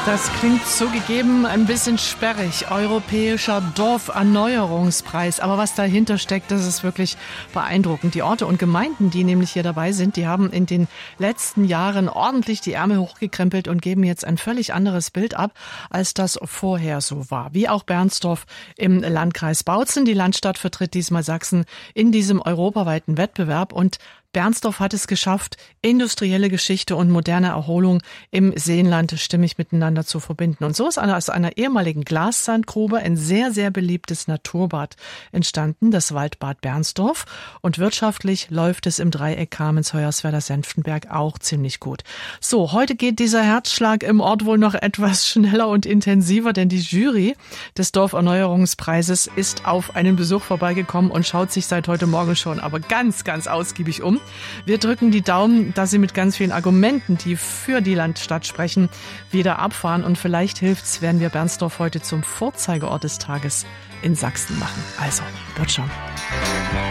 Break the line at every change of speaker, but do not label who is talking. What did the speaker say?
Das klingt zugegeben ein bisschen sperrig. Europäischer Dorferneuerungspreis. Aber was dahinter steckt, das ist wirklich beeindruckend. Die Orte und Gemeinden, die nämlich hier dabei sind, die haben in den letzten Jahren ordentlich die Ärmel hochgekrempelt und geben jetzt ein völlig anderes Bild ab, als das vorher so war. Wie auch Bernsdorf im Landkreis Bautzen. Die Landstadt vertritt diesmal Sachsen in diesem europaweiten Wettbewerb und Bernsdorf hat es geschafft, industrielle Geschichte und moderne Erholung im Seenland stimmig miteinander zu verbinden. Und so ist aus einer ehemaligen Glassandgrube ein sehr, sehr beliebtes Naturbad entstanden, das Waldbad Bernsdorf. Und wirtschaftlich läuft es im Dreieck Kamenz-Hoyerswerda-Senftenberg auch ziemlich gut. So, heute geht dieser Herzschlag im Ort wohl noch etwas schneller und intensiver, denn die Jury des Dorferneuerungspreises ist auf einen Besuch vorbeigekommen und schaut sich seit heute Morgen schon aber ganz, ganz ausgiebig um. Wir drücken die Daumen, dass Sie mit ganz vielen Argumenten, die für die Landstadt sprechen, wieder abfahren. Und vielleicht hilft's, werden wir Bernsdorf heute zum Vorzeigeort des Tages in Sachsen machen. Also, wird schon.